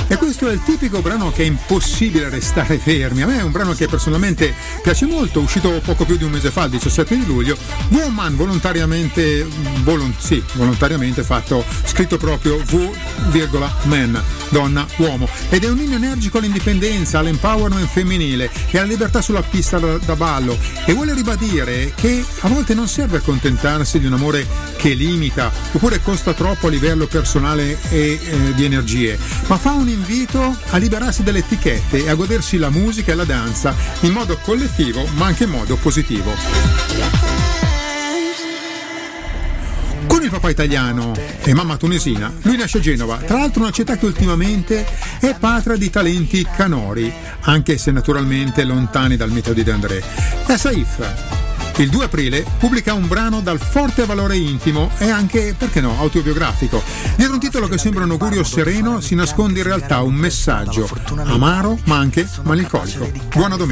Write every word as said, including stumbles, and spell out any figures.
E questo è il tipico brano che è impossibile restare fermi. A me è un brano che personalmente piace molto, uscito poco più di un mese fa, il diciassette di luglio. Woman, volontariamente volontariamente sì, volontariamente fatto, scritto proprio V, man, donna, uomo, ed è un inno energico all'indipendenza, all'empowerment femminile e alla libertà sulla pista da, da ballo, e vuole ribadire che a volte non serve accontentarsi di un amore che limita oppure costa troppo a livello personale e eh, di energie, ma fa un invito a liberarsi dalle etichette e a godersi la musica e la danza in modo collettivo ma anche in modo positivo. Con il papà italiano e mamma tunisina, lui nasce a Genova, tra l'altro una città che ultimamente è patria di talenti canori, anche se naturalmente lontani dal metodo di De André. La Saif, il due aprile, pubblica un brano dal forte valore intimo e anche, perché no, autobiografico. Dietro un titolo che sembra un augurio sereno si nasconde in realtà un messaggio amaro ma anche malinconico. Buona domenica.